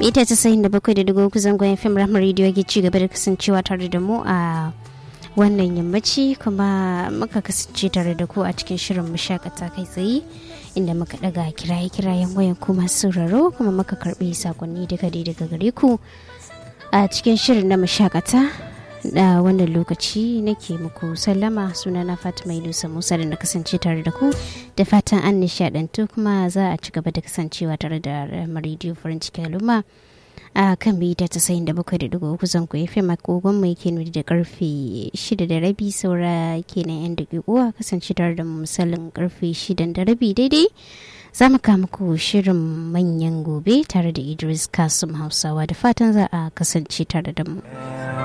Mita 97.3 zangon FM Rahama Radio ke ci gaba da kasancewa tare da mu a wannan yammaci, kuma muka kasance tare da ku a cikin shirin mashakata kai tsaye, inda muka daga kirayen wayan ku masu sauraro, kuma muka karbi sakonni daga gare ku a cikin shirin na mashakata. Da wannan lokaci nake muku sallama, sunana Fatima Inusa Musa da na kasance tare da ku, da fatan an nishadantu kuma za a ci gaba da kasancewa tare da Radio farin cikin al'umma a kan mita 97.3 zango FM. Agogon mai ke nuni da karfe 6:30 saura kenan yan daƙiƙo, a kasance tare da misalin karfe 6:30 daidai. Za mu kama muku shirin manyan gobe tare da Idris Kasum Hausawa, da fatan za a kasance tare da mu.